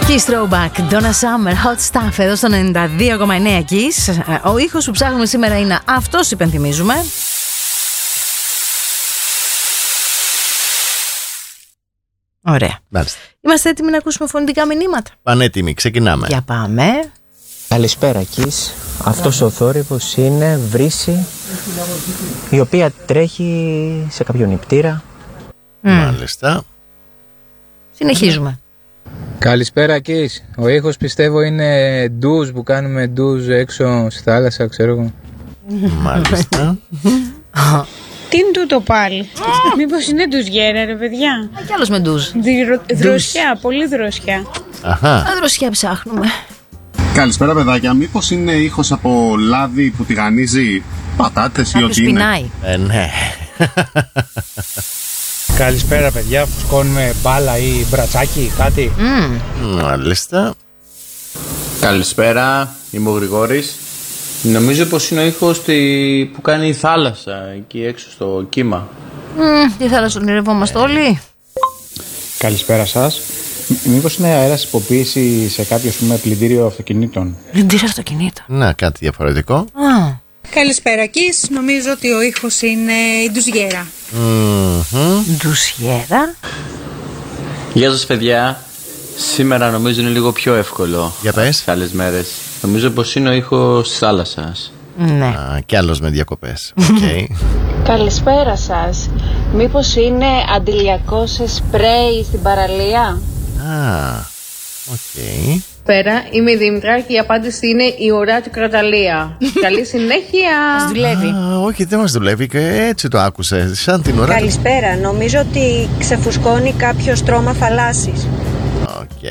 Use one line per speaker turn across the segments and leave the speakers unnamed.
Kiss Throwback, Donna Summer, Hot Stuff, εδώ στο 92,9 Kiss. Ο ήχος που ψάχνουμε σήμερα είναι αυτός, υπενθυμίζουμε. Ωραία.
Μάλιστα.
Είμαστε έτοιμοι να ακούσουμε φωνητικά μηνύματα?
Πανέτοιμοι, ξεκινάμε.
Για πάμε.
Καλησπέρα Kiss. Αυτός ο θόρυβος είναι βρύση η οποία τρέχει σε κάποιο νηπτήρα.
Μάλιστα.
Συνεχίζουμε.
Καλησπέρα Kiss. Ο ήχος πιστεύω είναι ντουζ που κάνουμε ντουζ έξω στη θάλασσα, ξέρω εγώ.
Μάλιστα.
Τι είναι τούτο πάλι? Μήπως είναι ντουζιέρα ρε παιδιά?
Κι άλλος με ντουζ.
Δροσιά, πολύ δροσιά.
Αχα.
Δροσιά ψάχνουμε.
Καλησπέρα παιδάκια, μήπως είναι ήχος από λάδι που τηγανίζει πατάτες ή ό,τι είναι?
Πεινάει.
Ναι.
Καλησπέρα παιδιά, φουσκώνουμε μπάλα ή μπρατσάκι, κάτι.
Μάλιστα.
Καλησπέρα, είμαι ο Γρηγόρης. Νομίζω πως είναι ο ήχος που κάνει η θάλασσα εκεί έξω στο κύμα.
Τι θάλασσα ονειρευόμαστε όλοι.
Καλησπέρα σας. Μήπως είναι αέρας υποποίηση σε κάποιο πλυντήριο αυτοκινήτων?
Πλυντήριο αυτοκινήτων.
Να, κάτι διαφορετικό.
Καλησπέρα Kiss, νομίζω ότι ο ήχος είναι η ντουζιέρα.
Ντουζιέρα.
Γεια σας παιδιά. Σήμερα νομίζω είναι λίγο πιο εύκολο.
Για πες.
Άλλες μέρες. Νομίζω πως είναι ο ήχος της θάλασσας.
Ναι.
Κι άλλος με διακοπές. Okay.
Καλησπέρα σας. Μήπως είναι αντιλιακό σε σπρέι στην παραλία?
Οκ.
Πέρα, είμαι η Δήμητρα και η απάντηση είναι η ουρά του Κραταλία. Καλή συνέχεια.
Μας δουλεύει.
Όχι, δεν μας δουλεύει και έτσι το άκουσε. Σαν την ουρά.
Καλησπέρα, νομίζω ότι ξεφουσκώνει κάποιο στρώμα θαλάσσης.
Οκ.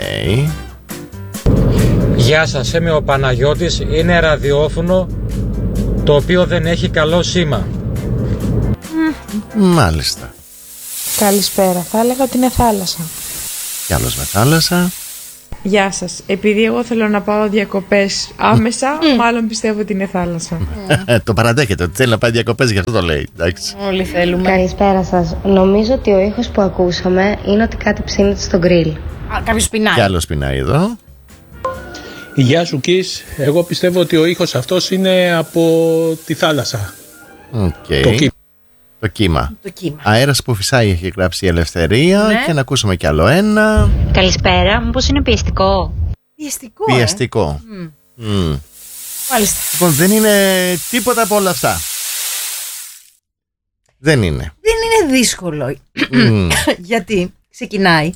Γεια σας, είμαι ο Παναγιώτης. Είναι ραδιόφωνο το οποίο δεν έχει καλό σήμα.
Μάλιστα.
Καλησπέρα, θα έλεγα ότι είναι θάλασσα.
Κι άλλος με θάλασσα.
Γεια σας, επειδή εγώ θέλω να πάω διακοπές άμεσα, μάλλον πιστεύω ότι είναι θάλασσα.
Το παραδέχεται ότι θέλει να πάει διακοπές, γι' αυτό το λέει. Εντάξει.
Όλοι θέλουμε.
Καλησπέρα σας. Νομίζω ότι ο ήχος που ακούσαμε είναι ότι κάτι ψήνεται στο γκριλ.
Κάποιος πεινάει.
Κι άλλος πεινάει εδώ.
Γεια σου Kiss. Εγώ πιστεύω ότι ο ήχος αυτός είναι από τη θάλασσα.
Okay. Το κύμα. Αέρας που φυσάει έχει γράψει η Ελευθερία. Ναι. Και να ακούσουμε κι άλλο ένα.
Καλησπέρα, μήπως είναι πιεστικό?
Πιεστικό. Μάλιστα.
Λοιπόν, δεν είναι τίποτα από όλα αυτά. Δεν είναι.
Δεν είναι δύσκολο. Γιατί ξεκινάει.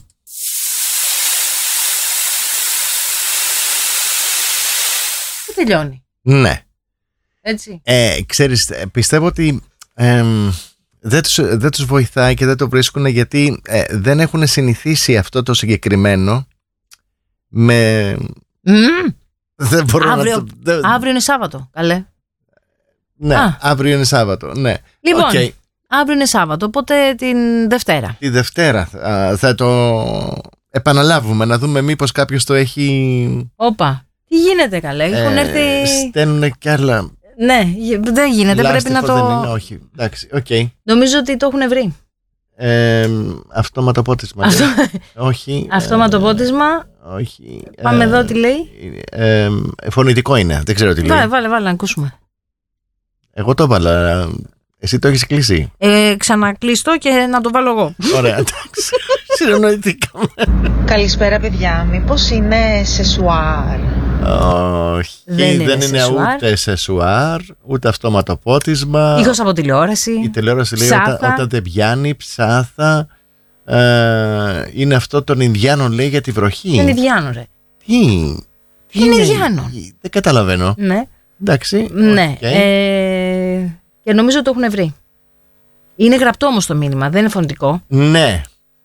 Και τελειώνει.
Ναι.
Έτσι.
Ξέρεις, πιστεύω ότι δεν τους βοηθάει και δεν το βρίσκουν γιατί δεν έχουν συνηθίσει αυτό το συγκεκριμένο με... Δεν μπορώ
αύριο είναι Σάββατο, καλέ.
Ναι, αύριο είναι Σάββατο, ναι.
Λοιπόν, αύριο είναι Σάββατο, οπότε την Δευτέρα.
Τη Δευτέρα θα το επαναλάβουμε, να δούμε μήπως κάποιος το έχει...
Όπα, τι γίνεται καλέ, έχουν έρθει...
Στέλνουν κι άλλα...
Ναι, δεν γίνεται, πρέπει να το...
Δεν είναι, όχι, εντάξει, okay.
Νομίζω ότι το έχουν βρει.
Αυτοματοπότισμα. Όχι.
Αυτοματοπότισμα.
Όχι.
Πάμε εδώ τι λέει.
Φωνητικό είναι, δεν ξέρω τι λέει.
Βάλε να ακούσουμε.
Εγώ το έβαλα. Εσύ το έχεις κλείσει.
Ξανακλείστο και να το βάλω εγώ.
Ωραία, εντάξει. Συνεννοηθήκαμε.
Καλησπέρα παιδιά, μήπως είναι σεσουάρ?
Όχι, δεν είναι ούτε σεσουάρ, ούτε αυτοματοπότισμα.
Ήχος από τηλεόραση.
Η τηλεόραση λέει όταν δεν πιάνει, ψάθα. Είναι αυτό των Ινδιάνων, λέει, για τη βροχή.
Είναι Ινδιάνο, ρε.
Τι
είναι Ινδιάνο?
Δεν καταλαβαίνω.
Ναι.
Εντάξει.
Ναι. Και νομίζω ότι το έχουν βρει. Είναι γραπτό όμως το μήνυμα, δεν είναι φωνητικό.
Ναι.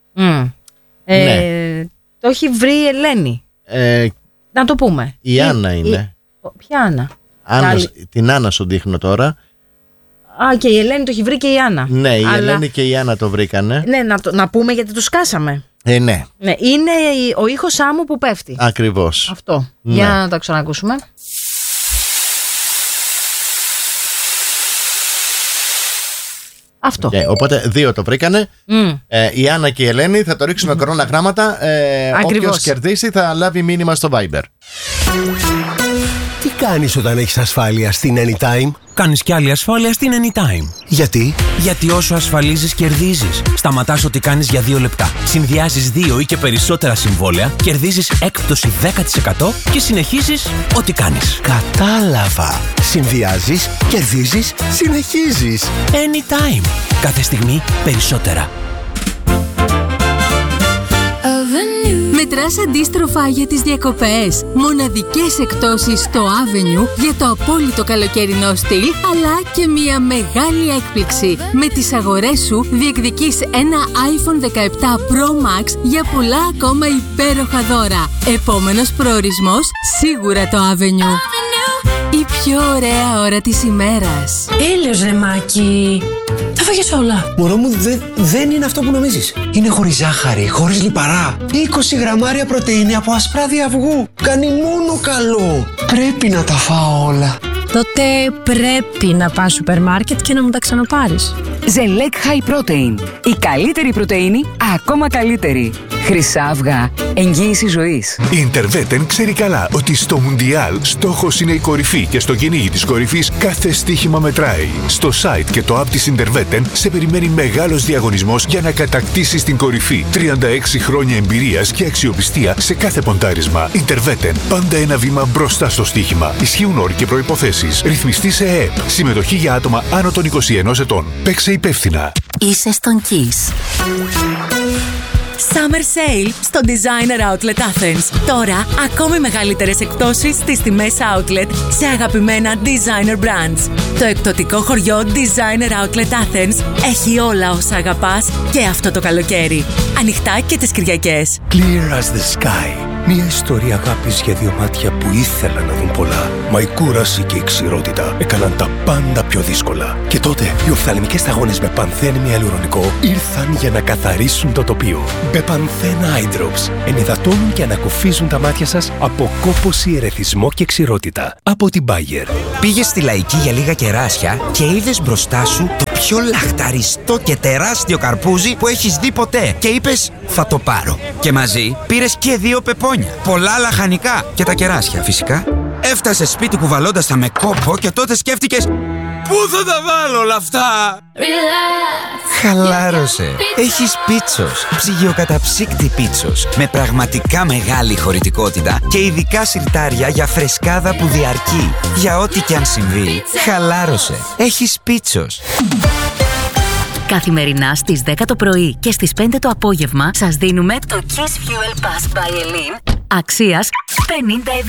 Το έχει βρει η Ελένη. Να το πούμε.
Η Άννα είναι.
Ποια Άννα?
Την Άννα σου δείχνω τώρα.
Και η Ελένη το έχει βρει και η Άννα.
Ναι, η Ελένη και η Άννα το βρήκανε.
Ναι, να πούμε γιατί τους σκάσαμε.
Ναι.
Ναι. Είναι ο ήχος άμμου που πέφτει.
Ακριβώς.
Αυτό. Ναι. Για να το ξανακούσουμε. Αυτό.
Οπότε 2 το βρήκανε. Η Άννα και η Ελένη θα το ρίξουμε κορώνα γράμματα. Όποιος κερδίσει θα λάβει μήνυμα στο Viber.
Τι κάνεις όταν έχεις ασφάλεια στην Anytime?
Κάνεις κι άλλη ασφάλεια στην Anytime.
Γιατί?
Γιατί όσο ασφαλίζεις, κερδίζεις. Σταματάς ό,τι κάνεις για 2 λεπτά. Συνδυάζεις 2 ή και περισσότερα συμβόλαια, κερδίζεις έκπτωση 10% και συνεχίζεις ό,τι κάνεις.
Κατάλαβα. Συνδυάζεις, κερδίζεις, συνεχίζεις.
Anytime. Κάθε στιγμή περισσότερα.
Μετράς αντίστροφα για τις διακοπές. Μοναδικές εκπτώσεις στο Avenue για το απόλυτο καλοκαιρινό στυλ, αλλά και μια μεγάλη έκπληξη. Με τις αγορές σου διεκδικείς ένα iPhone 17 Pro Max για πολλά ακόμα υπέροχα δώρα. Επόμενος προορισμός, σίγουρα το Avenue. Η πιο ωραία ώρα της ημέρας.
Έλεος ρε Μάκη. Τα φάγες όλα.
Μωρό μου, δεν είναι αυτό που νομίζεις. Είναι χωρίς ζάχαρη, χωρίς λιπαρά. 20 γραμμάρια πρωτεΐνη από ασπράδι αυγού. Κάνει μόνο καλό. Πρέπει να τα φάω όλα.
Τότε πρέπει να πας σούπερ μάρκετ και να μου τα ξαναπάρεις.
Zelec High Protein. Η καλύτερη πρωτεΐνη, ακόμα καλύτερη. Χρυσά αυγά. Εγγύηση ζωής.
Η Interveten ξέρει καλά ότι στο Μουντιάλ στόχος είναι η κορυφή και στο κυνήγι της κορυφής κάθε στοίχημα μετράει. Στο site και το app της Interveten σε περιμένει μεγάλος διαγωνισμός για να κατακτήσεις την κορυφή. 36 χρόνια εμπειρίας και αξιοπιστία σε κάθε ποντάρισμα. Interveten. Πάντα ένα βήμα μπροστά στο στοίχημα. Ισχύουν όροι και προϋποθέσεις. Ρυθμιστή σε ΕΕΠ. Συμμετοχή για άτομα άνω των 21 ετών. Παίξε υπεύθυνα.
Είσαι στον Kiss. Summer Sale στο Designer Outlet Athens. Τώρα, ακόμη μεγαλύτερες εκπτώσεις στις τιμές Outlet σε αγαπημένα Designer Brands. Το εκπτωτικό χωριό Designer Outlet Athens έχει όλα όσα αγαπάς και αυτό το καλοκαίρι. Ανοιχτά και τις Κυριακές.
Clear as the sky. Μια ιστορία αγάπης για 2 μάτια που ήθελαν να δουν πολλά. Μα η κούραση και η ξηρότητα έκαναν τα πάντα πιο δύσκολα. Και τότε οι οφθαλμικές σταγόνες με πανθένη ιαλουρονικό ήρθαν για να καθαρίσουν το τοπίο. Bepanthen Eye Drops ενυδατώνουν και ανακουφίζουν τα μάτια σας από κόπωση, ερεθισμό και ξηρότητα. Από την Bayer.
Πήγες στη Λαϊκή για λίγα κεράσια και είδες μπροστά σου το πιο λαχταριστό και τεράστιο καρπούζι που έχεις δει ποτέ. Και είπες, θα το πάρω. Και μαζί πήρες και 2 πεπόνια. Πολλά λαχανικά και τα κεράσια φυσικά. Έφτασες σπίτι κουβαλώντας τα με κόπο και τότε σκέφτηκες, πού θα τα βάλω όλα αυτά? Χαλάρωσε. Έχεις Πίτσος. Ψυγειοκαταψύκτη Πίτσος. Με πραγματικά μεγάλη χωρητικότητα και ειδικά σιρτάρια για φρεσκάδα που διαρκεί. Για ό,τι και αν συμβεί, χαλάρωσε. Έχεις Πίτσος.
Καθημερινά στις 10 το πρωί και στις 5 το απόγευμα σας δίνουμε το Kiss Fuel Pass by Elin αξίας 50 €.